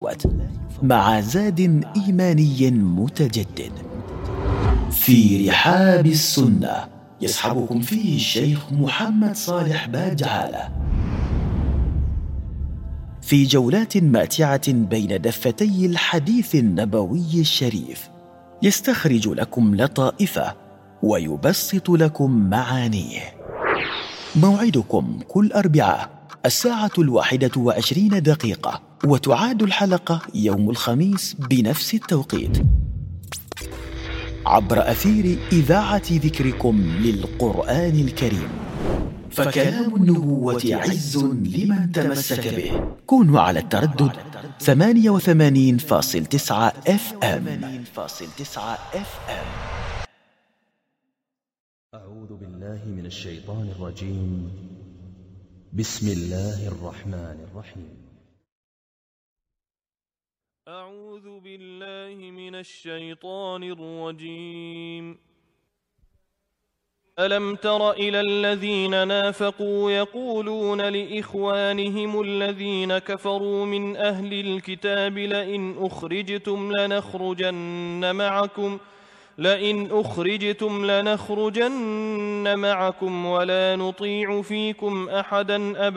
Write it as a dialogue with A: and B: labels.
A: يفوت، مع زاد إيماني متجدد. في رحاب السنة يسحبكم فيه الشيخ محمد صالح باجعالة في جولات ماتعة بين دفتي الحديث النبوي الشريف، يستخرج لكم لطائفه ويبسط لكم معانيه. موعدكم كل أربعاء 1:21، وتعاد الحلقة يوم الخميس بنفس التوقيت عبر أثير إذاعة ذكركم للقرآن الكريم. فكلام النبوة عز لمن تمسك به. كونوا على التردد 88.9 FM.
B: أعوذ بالله من الشيطان الرجيم. بسم الله الرحمن الرحيم.
C: أعوذ بالله من الشيطان الرجيم. ألم تر إلى الذين نافقوا يقولون لإخوانهم الذين كفروا من أهل الكتاب لئن أخرجتم لنخرجن معكم ولا نطيع فيكم أحدا